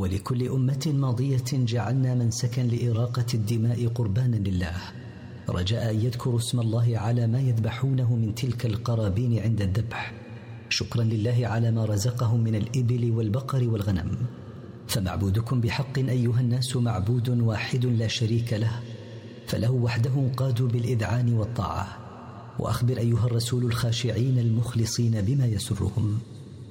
ولكل أمة ماضية جعلنا منسكا لإراقة الدماء قربانا لله، رجاء أن يذكروا اسم الله على ما يذبحونه من تلك القرابين عند الذبح، شكرا لله على ما رزقهم من الإبل والبقر والغنم. فمعبودكم بحق أيها الناس معبود واحد لا شريك له، فله وحده قادوا بالإذعان والطاعة. وأخبر أيها الرسول الخاشعين المخلصين بما يسرهم.